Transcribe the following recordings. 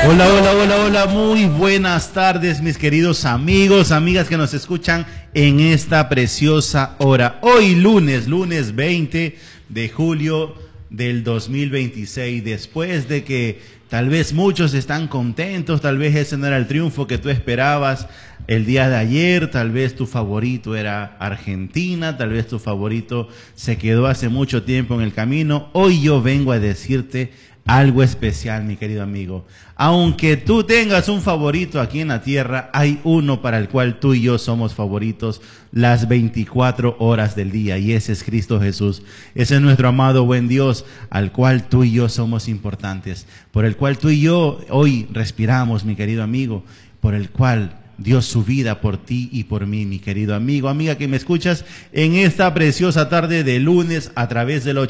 Hola, hola, hola, hola, muy buenas tardes mis queridos amigos, amigas que nos escuchan en esta preciosa hora. Hoy lunes 20 de julio del 2026, después de que tal vez muchos están contentos, tal vez ese no era el triunfo que tú esperabas el día de ayer, tal vez tu favorito era Argentina, tal vez tu favorito se quedó hace mucho tiempo en el camino. Hoy yo vengo a decirte algo especial, mi querido amigo. Aunque tú tengas un favorito aquí en la tierra, hay uno para el cual tú y yo somos favoritos las 24 horas del día, y ese es Cristo Jesús. Ese es nuestro amado buen Dios, al cual tú y yo somos importantes, por el cual tú y yo hoy respiramos, mi querido amigo, por el cual dio su vida por ti y por mí, mi querido amigo, amiga que me escuchas en esta preciosa tarde de lunes a través del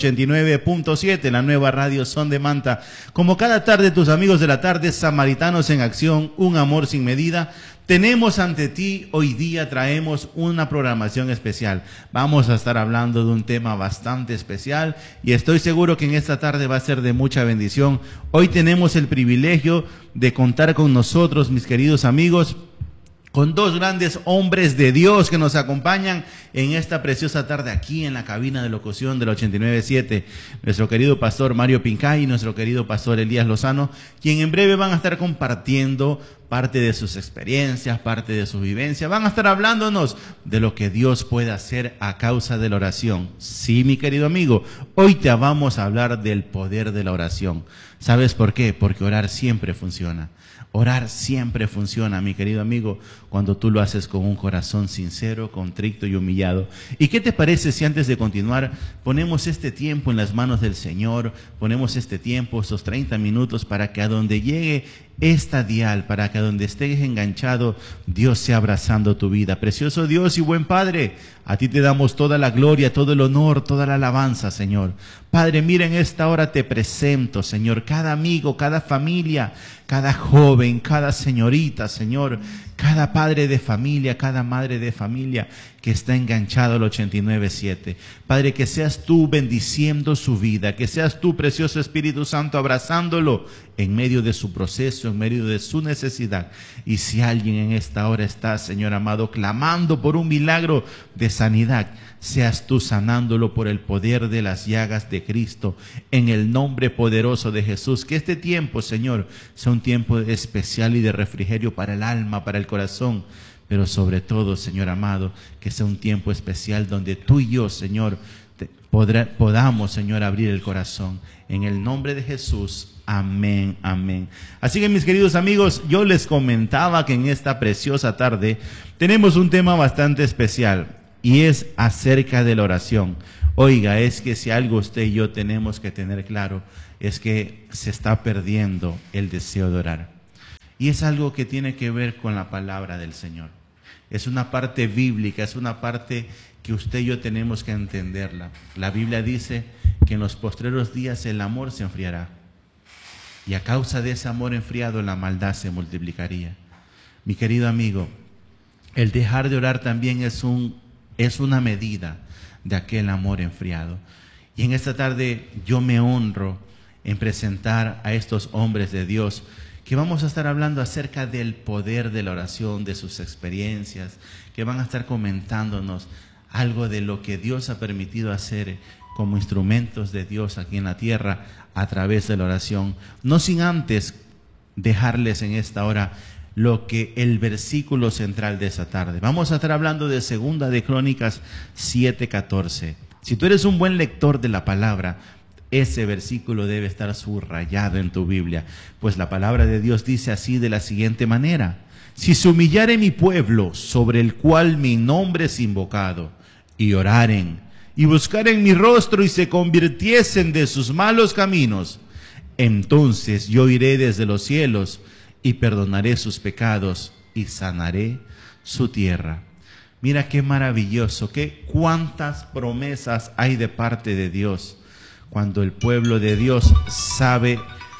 89.7, la nueva radio Son de Manta. Como cada tarde, tus amigos de la tarde, Samaritanos en Acción, un amor sin medida. Tenemos ante ti, hoy día traemos una programación especial. Vamos a estar hablando de un tema bastante especial y estoy seguro que en esta tarde va a ser de mucha bendición. Hoy tenemos el privilegio de contar con nosotros, mis queridos amigos, con dos grandes hombres de Dios que nos acompañan en esta preciosa tarde aquí en la cabina de locución del 89.7. Nuestro querido pastor Mario Pincay y nuestro querido pastor Elías Lozano, quien en breve van a estar compartiendo parte de sus experiencias, parte de su vivencia. Van a estar hablándonos de lo que Dios puede hacer a causa de la oración. Sí, mi querido amigo, hoy te vamos a hablar del poder de la oración. ¿Sabes por qué? Porque orar siempre funciona. Orar siempre funciona, mi querido amigo, cuando tú lo haces con un corazón sincero, contrito y humillado. ¿Y qué te parece si antes de continuar ponemos este tiempo en las manos del Señor, ponemos este tiempo, estos 30 minutos, para que a donde llegue esta dial, para que a donde estés enganchado, Dios sea abrazando tu vida? Precioso Dios y buen Padre, a ti te damos toda la gloria, todo el honor, toda la alabanza, Señor. Padre, mira, en esta hora te presento, Señor, cada amigo, cada familia, cada joven, cada señorita, Señor, cada padre de familia, cada madre de familia que está enganchado al 89.7. Padre, que seas tú bendiciendo su vida, que seas tú, precioso Espíritu Santo, abrazándolo en medio de su proceso, en medio de su necesidad. Y si alguien en esta hora está, Señor amado, clamando por un milagro de sanidad, seas tú sanándolo por el poder de las llagas de Cristo, en el nombre poderoso de Jesús. Que este tiempo, Señor, sea un tiempo especial y de refrigerio para el alma, para el corazón, pero sobre todo, Señor amado, que sea un tiempo especial donde tú y yo, Señor, podamos, Señor, abrir el corazón. En el nombre de Jesús, amén, amén. Así que, mis queridos amigos, yo les comentaba que en esta preciosa tarde tenemos un tema bastante especial, y es acerca de la oración. Oiga, es que si algo usted y yo tenemos que tener claro, es que se está perdiendo el deseo de orar. Y es algo que tiene que ver con la palabra del Señor. Es una parte bíblica, es una parte que usted y yo tenemos que entenderla. La Biblia dice que en los postreros días el amor se enfriará. Y a causa de ese amor enfriado, la maldad se multiplicaría. Mi querido amigo, el dejar de orar también es una medida de aquel amor enfriado. Y en esta tarde yo me honro en presentar a estos hombres de Dios, que vamos a estar hablando acerca del poder de la oración, de sus experiencias, que van a estar comentándonos algo de lo que Dios ha permitido hacer como instrumentos de Dios aquí en la tierra a través de la oración. No sin antes dejarles en esta hora lo que el versículo central de esta tarde. Vamos a estar hablando de Segunda de Crónicas 7:14. Si tú eres un buen lector de la palabra, ese versículo debe estar subrayado en tu Biblia, pues la palabra de Dios dice así, de la siguiente manera: si se humillare mi pueblo, sobre el cual mi nombre es invocado, y oraren, y buscaren mi rostro, y se convirtiesen de sus malos caminos, entonces yo iré desde los cielos, y perdonaré sus pecados, y sanaré su tierra. Mira qué maravilloso, cuántas promesas hay de parte de Dios. Cuando el pueblo de Dios sabe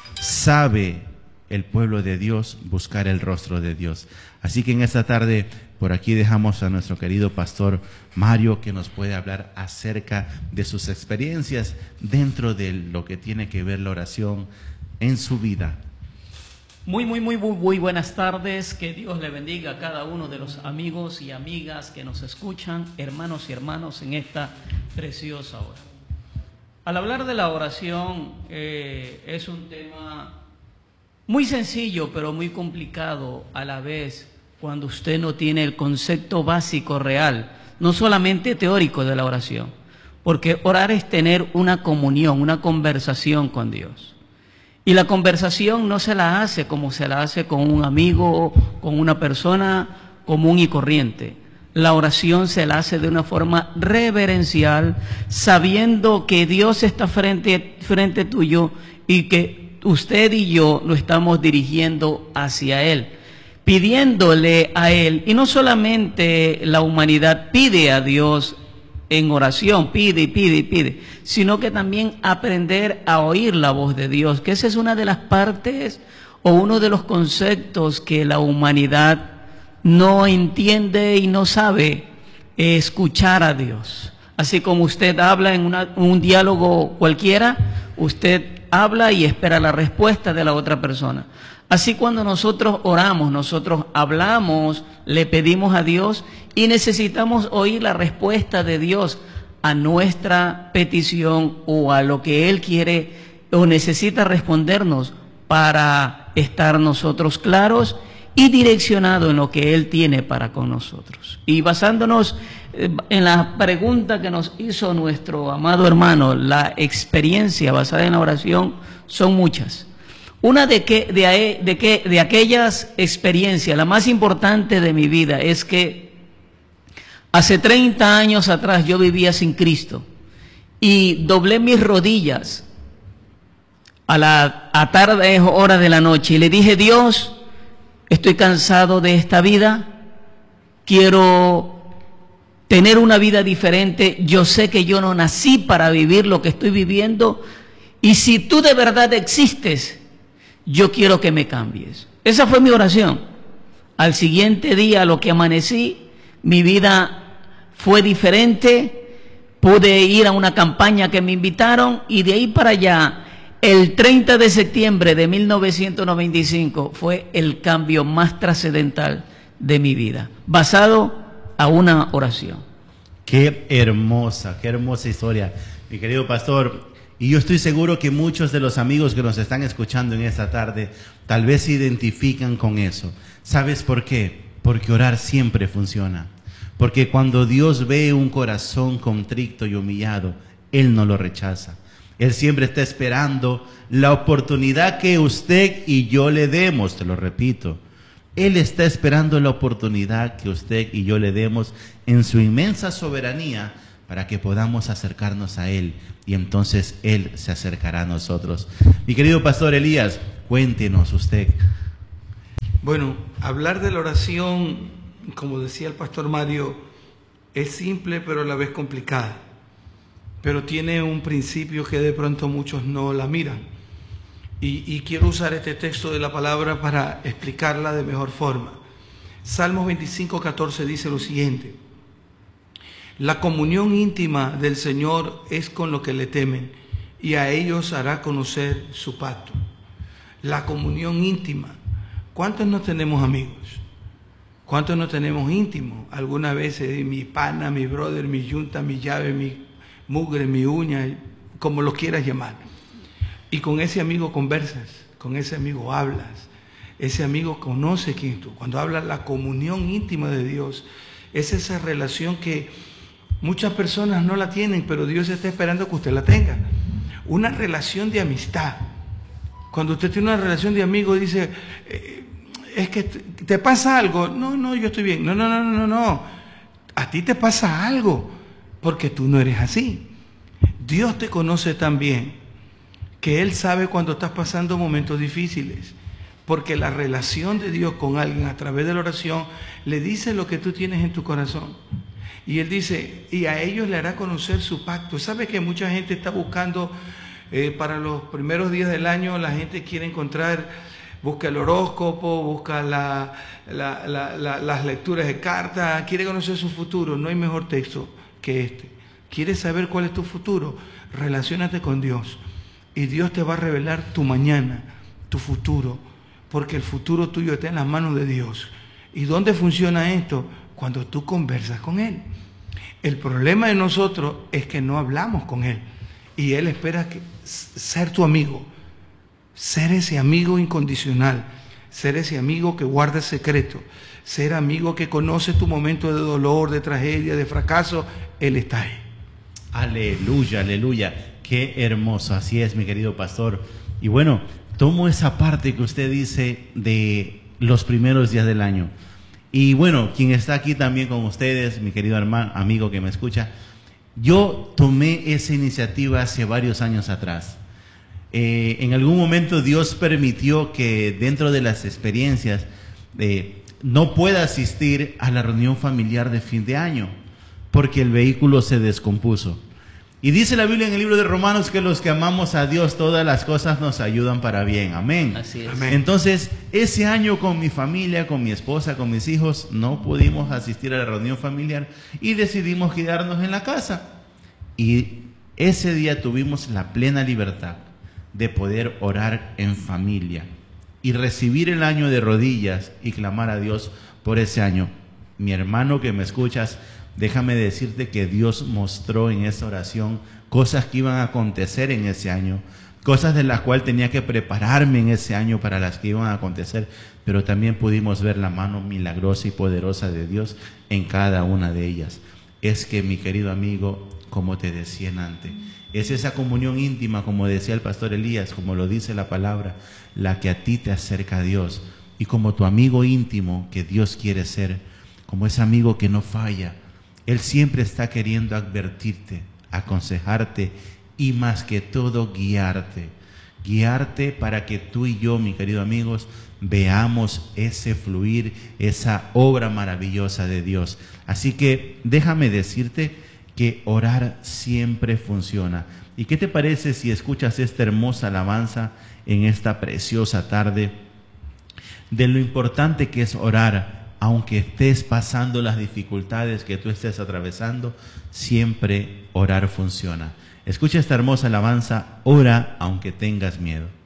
el pueblo de Dios buscar el rostro de Dios. Así que en esta tarde, por aquí dejamos a nuestro querido pastor Mario, que nos puede hablar acerca de sus experiencias dentro de lo que tiene que ver la oración en su vida. Muy buenas tardes. Que Dios le bendiga a cada uno de los amigos y amigas que nos escuchan, hermanos y hermanas, en esta preciosa hora. Al hablar de la oración, es un tema muy sencillo, pero muy complicado a la vez, cuando usted no tiene el concepto básico real, no solamente teórico de la oración, porque orar es tener una comunión, una conversación con Dios. Y la conversación no se la hace como se la hace con un amigo, con una persona común y corriente. La oración se la hace de una forma reverencial, sabiendo que Dios está frente tuyo y que usted y yo lo estamos dirigiendo hacia Él, pidiéndole a Él. Y no solamente la humanidad pide a Dios en oración, pide, sino que también aprender a oír la voz de Dios, que esa es una de las partes o uno de los conceptos que la humanidad no entiende y no sabe escuchar a Dios. Así como usted habla en un diálogo cualquiera, usted habla y espera la respuesta de la otra persona. Así cuando nosotros oramos, nosotros hablamos, le pedimos a Dios y necesitamos oír la respuesta de Dios a nuestra petición o a lo que Él quiere o necesita respondernos para estar nosotros claros y direccionados en lo que Él tiene para con nosotros. Y basándonos en la pregunta que nos hizo nuestro amado hermano, la experiencia basada en la oración son muchas. Una de aquellas experiencias, la más importante de mi vida, es que hace 30 años atrás yo vivía sin Cristo y doblé mis rodillas a tarde hora de la noche y le dije: Dios, estoy cansado de esta vida, quiero tener una vida diferente, yo sé que yo no nací para vivir lo que estoy viviendo y si tú de verdad existes, yo quiero que me cambies. Esa fue mi oración. Al siguiente día, a lo que amanecí, mi vida fue diferente. Pude ir a una campaña que me invitaron y de ahí para allá, el 30 de septiembre de 1995 fue el cambio más trascendental de mi vida, basado a una oración. Qué hermosa historia, mi querido pastor. Y yo estoy seguro que muchos de los amigos que nos están escuchando en esta tarde tal vez se identifican con eso. ¿Sabes por qué? Porque orar siempre funciona. Porque cuando Dios ve un corazón contrito y humillado, Él no lo rechaza. Él siempre está esperando la oportunidad que usted y yo le demos, te lo repito. Él está esperando la oportunidad que usted y yo le demos en su inmensa soberanía para que podamos acercarnos a Él y entonces Él se acercará a nosotros. Mi querido pastor Elías, cuéntenos usted. Bueno, hablar de la oración, como decía el pastor Mario, es simple pero a la vez complicada. Pero tiene un principio que de pronto muchos no la miran. Y quiero usar este texto de la palabra para explicarla de mejor forma. Salmos 25:14 dice lo siguiente: la comunión íntima del Señor es con los que le temen, y a ellos hará conocer su pacto. La comunión íntima. ¿Cuántos no tenemos amigos? ¿Cuántos no tenemos íntimos? Algunas veces mi pana, mi brother, mi yunta, mi llave, mi mugre, mi uña, como lo quieras llamar. Y con ese amigo conversas, con ese amigo hablas, ese amigo conoce quién tú. Cuando hablas la comunión íntima de Dios, es esa relación que muchas personas no la tienen, pero Dios está esperando que usted la tenga. Una relación de amistad. Cuando usted tiene una relación de amigo, dice, es que te pasa algo. No, yo estoy bien. No. A ti te pasa algo, porque tú no eres así. Dios te conoce tan bien que Él sabe cuando estás pasando momentos difíciles, porque la relación de Dios con alguien a través de la oración le dice lo que tú tienes en tu corazón. Y Él dice, y a ellos le hará conocer su pacto. ¿Sabe que mucha gente está buscando, para los primeros días del año, la gente quiere encontrar, busca el horóscopo, busca las lecturas de cartas, quiere conocer su futuro? No hay mejor texto que este. ¿Quieres saber cuál es tu futuro? Relaciónate con Dios y Dios te va a revelar tu mañana, tu futuro, porque el futuro tuyo está en las manos de Dios. ¿Y dónde funciona esto? Cuando tú conversas con Él. El problema de nosotros es que no hablamos con Él. Y Él espera ser tu amigo, ser ese amigo incondicional, ser ese amigo que guarda el secreto, ser amigo que conoce tu momento de dolor, de tragedia, de fracaso. Él está ahí. Aleluya, aleluya. Qué hermoso. Así es, mi querido pastor. Y bueno, tomo esa parte que usted dice de los primeros días del año. Y bueno, quien está aquí también con ustedes, mi querido hermano, amigo que me escucha, yo tomé esa iniciativa hace varios años atrás. En algún momento Dios permitió que dentro de las experiencias no pueda asistir a la reunión familiar de fin de año, porque el vehículo se descompuso. Y dice la Biblia en el libro de Romanos que los que amamos a Dios, todas las cosas nos ayudan para bien. Amén. Así es. Amén. Entonces, ese año con mi familia, con mi esposa, con mis hijos, no pudimos asistir a la reunión familiar y decidimos quedarnos en la casa. Y ese día tuvimos la plena libertad de poder orar en familia y recibir el año de rodillas y clamar a Dios por ese año. Mi hermano que me escuchas, déjame decirte que Dios mostró en esa oración cosas que iban a acontecer en ese año, cosas de las cuales tenía que prepararme en ese año para las que iban a acontecer, pero también pudimos ver la mano milagrosa y poderosa de Dios en cada una de ellas. Es que, mi querido amigo, como te decía antes, es esa comunión íntima, como decía el pastor Elías, como lo dice la palabra, la que a ti te acerca a Dios, y como tu amigo íntimo que Dios quiere ser, como ese amigo que no falla. Él siempre está queriendo advertirte, aconsejarte y más que todo guiarte. Guiarte para que tú y yo, mis queridos amigos, veamos ese fluir, esa obra maravillosa de Dios. Así que déjame decirte que orar siempre funciona. ¿Y qué te parece si escuchas esta hermosa alabanza en esta preciosa tarde de lo importante que es orar? Aunque estés pasando las dificultades que tú estés atravesando, siempre orar funciona. Escucha esta hermosa alabanza, ora aunque tengas miedo.